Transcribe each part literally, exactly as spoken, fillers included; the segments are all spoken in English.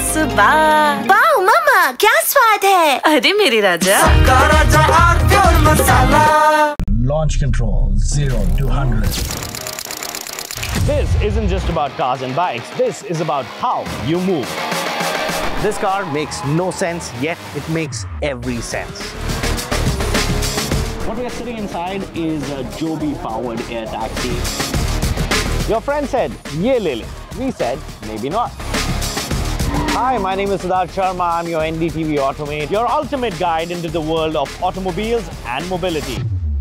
सुबह। वाओ मम्मा, क्या स्वाद है? अरे मेरे राजा। सबका राजा और pure masala. Launch control zero to one hundred. This isn't just about cars and bikes. This is about how you move. This car makes no sense, yet it makes every sense. What we are sitting inside is a Joby-powered air taxi. Your friend said, "Ye le le." We said, "Maybe not." Hi, my name is Siddharth Sharma. I'm your N D T V Automate, your ultimate guide into the world of automobiles and mobility.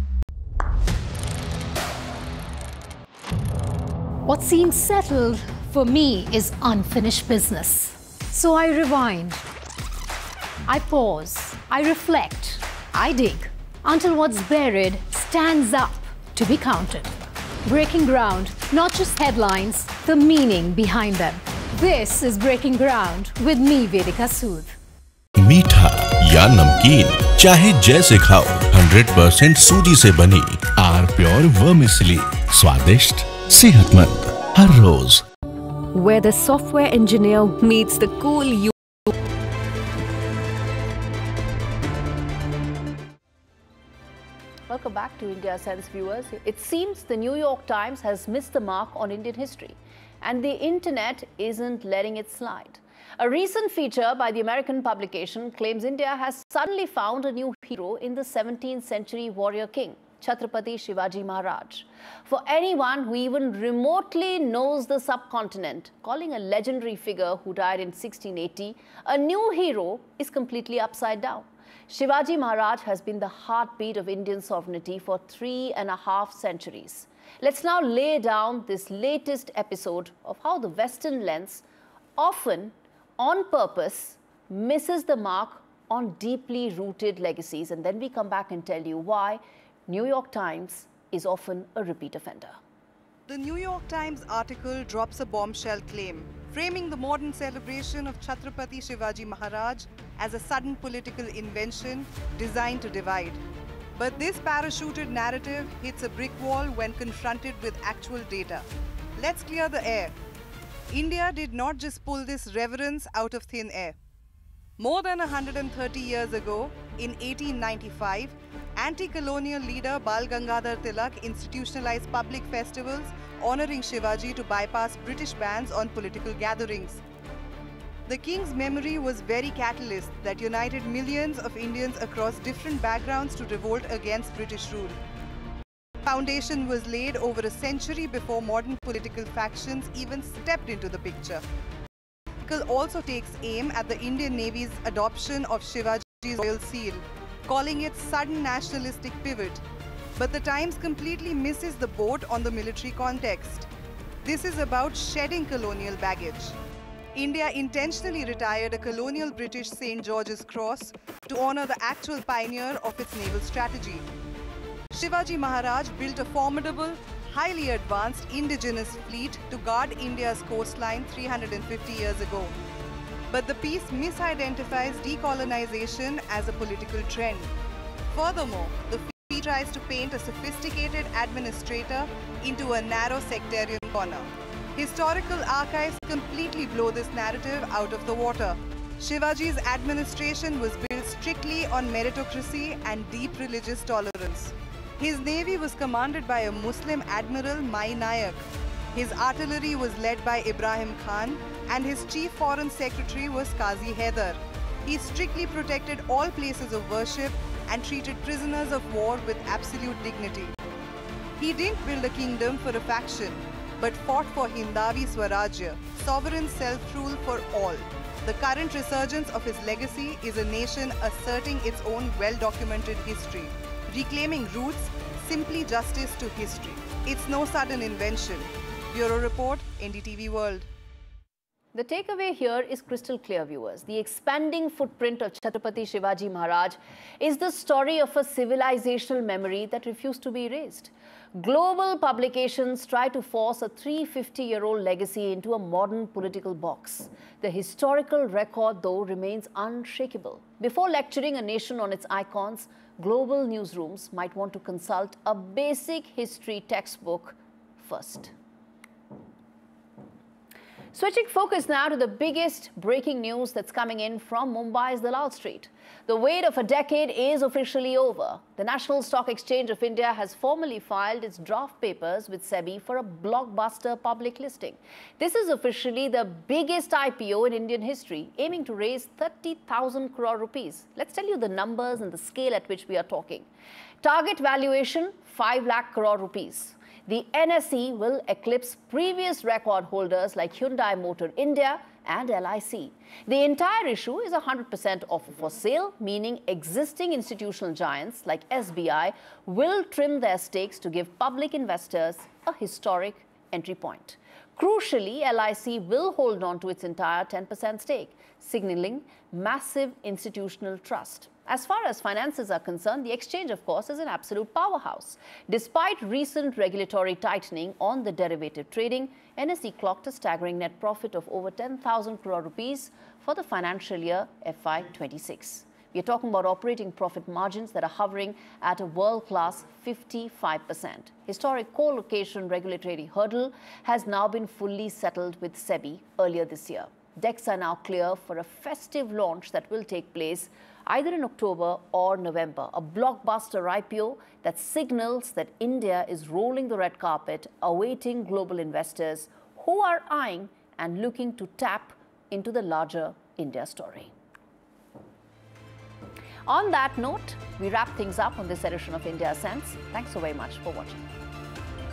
What seems settled for me is unfinished business. So I rewind, I pause, I reflect, I dig until what's buried stands up to be counted. Breaking ground, not just headlines, the meaning behind them. This is Breaking Ground with me, Vedika Sood. मीठा या नमकीन, चाहे जैसे खाओ, hundred percent सूजी से बनी are pure vermicelli, स्वादिष्ट, सेहतमंद, हर रोज। Where the software engineer meets the cool you. Welcome back to India Sense, viewers. It seems the New York Times has missed the mark on Indian history, and the internet isn't letting it slide. A recent feature by the American publication claims India has suddenly found a new hero in the seventeenth century warrior king, Chhatrapati Shivaji Maharaj. For anyone who even remotely knows the subcontinent, calling a legendary figure who died in sixteen eighty a new hero is completely upside down. Shivaji Maharaj has been the heartbeat of Indian sovereignty for three and a half centuries. Let's now lay down this latest episode of how the Western lens, often on purpose, misses the mark on deeply rooted legacies. And then we come back and tell you why New York Times is often a repeat offender. The New York Times article drops a bombshell claim, framing the modern celebration of Chhatrapati Shivaji Maharaj as a sudden political invention designed to divide. But this parachuted narrative hits a brick wall when confronted with actual data. Let's clear the air. India did not just pull this reverence out of thin air. More than one hundred thirty years ago, in eighteen ninety-five, anti-colonial leader Bal Gangadhar Tilak institutionalized public festivals honoring Shivaji to bypass British bans on political gatherings. The king's memory was very catalyst that united millions of Indians across different backgrounds to revolt against British rule. Foundation was laid over a century before modern political factions even stepped into the picture. The article also takes aim at the Indian Navy's adoption of Shivaji's royal seal, calling it sudden nationalistic pivot. But the Times completely misses the boat on the military context. This is about shedding colonial baggage. India intentionally retired a colonial British Saint George's Cross to honor the actual pioneer of its naval strategy. Shivaji Maharaj built a formidable, highly advanced indigenous fleet to guard India's coastline three hundred fifty years ago. But the piece misidentifies decolonization as a political trend. Furthermore, the fleet tries to paint a sophisticated administrator into a narrow sectarian corner. Historical archives completely blow this narrative out of the water. Shivaji's administration was built strictly on meritocracy and deep religious tolerance. His navy was commanded by a Muslim admiral, Mai Nayak. His artillery was led by Ibrahim Khan, and his chief foreign secretary was Qazi Haider. He strictly protected all places of worship and treated prisoners of war with absolute dignity. He didn't build a kingdom for a faction, but fought for Hindavi Swarajya, sovereign self-rule for all. The current resurgence of his legacy is a nation asserting its own well-documented history, reclaiming roots, simply justice to history. It's no sudden invention. Bureau Report, N D T V World. The takeaway here is crystal clear, viewers. The expanding footprint of Chhatrapati Shivaji Maharaj is the story of a civilizational memory that refused to be erased. Global publications try to force a three hundred fifty year old legacy into a modern political box. The historical record, though, remains unshakable. Before lecturing a nation on its icons, global newsrooms might want to consult a basic history textbook first. Switching focus now to the biggest breaking news that's coming in from Mumbai's Dalal Street. The wait of a decade is officially over. The National Stock Exchange of India has formally filed its draft papers with SEBI for a blockbuster public listing. This is officially the biggest I P O in Indian history, aiming to raise thirty thousand crore rupees. Let's tell you the numbers and the scale at which we are talking. Target valuation, five lakh crore rupees. The N S E will eclipse previous record holders like Hyundai Motor India and L I C. The entire issue is one hundred percent offer for sale, meaning existing institutional giants like S B I will trim their stakes to give public investors a historic entry point. Crucially, L I C will hold on to its entire ten percent stake, signaling massive institutional trust. As far as finances are concerned, the exchange, of course, is an absolute powerhouse. Despite recent regulatory tightening on the derivative trading, N S E clocked a staggering net profit of over ten thousand crore rupees for the financial year F Y twenty-six. We are talking about operating profit margins that are hovering at a world-class fifty-five percent. Historic co-location regulatory hurdle has now been fully settled with SEBI earlier this year. Decks are now clear for a festive launch that will take place either in October or November, a blockbuster I P O that signals that India is rolling the red carpet, awaiting global investors who are eyeing and looking to tap into the larger India story. On that note, we wrap things up on this edition of India Sense. Thanks so very much for watching.